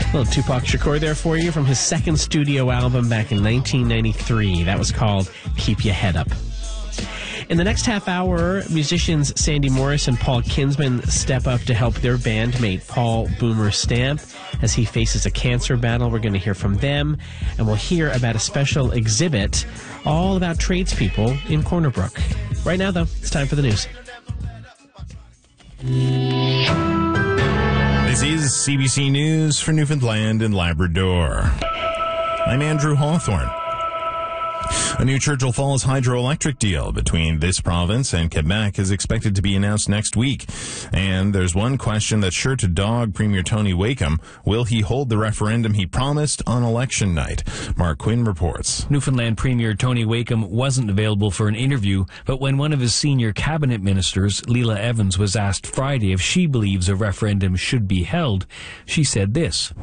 Little Tupac Shakur there for you from his second studio album back in 1993. That was called Keep Your Head Up. In the next half hour, musicians Sandy Morris and Paul Kinsman step up to help their bandmate Paul Boomer Stamp as he faces a cancer battle. We're going to hear from them, and we'll hear about a special exhibit all about tradespeople in Corner Brook. Right now, though, it's time for the news. This is CBC News for Newfoundland and Labrador. I'm Andrew Hawthorne. A new Churchill Falls hydroelectric deal between this province and Quebec is expected to be announced next week. And there's one question that's sure to dog Premier Tony Wakeham. Will he hold the referendum he promised on election night? Mark Quinn reports. Newfoundland Premier Tony Wakeham wasn't available for an interview, but when one of his senior cabinet ministers, Leela Evans, was asked Friday if she believes a referendum should be held, she said this.